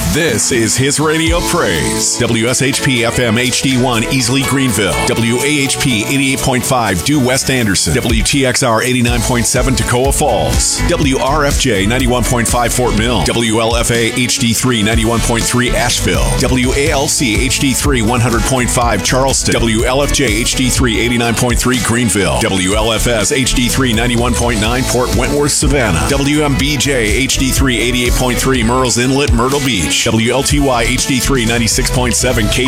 This is his radio praise. WSHP FM HD1 Easley Greenville. WAHP 88.5 Due West Anderson. WTXR 89.7 Toccoa Falls. WRFJ 91.5 Fort Mill. WLFA HD3 91.3 Asheville. WALC HD3 100.5 Charleston. WLFJ HD3 89.3 Greenville. WLFS HD3 91.9 Port Wentworth Savannah. WMBJ HD3 88.3 Murrells Inlet Myrtle Beach. WLTY HD3 96.7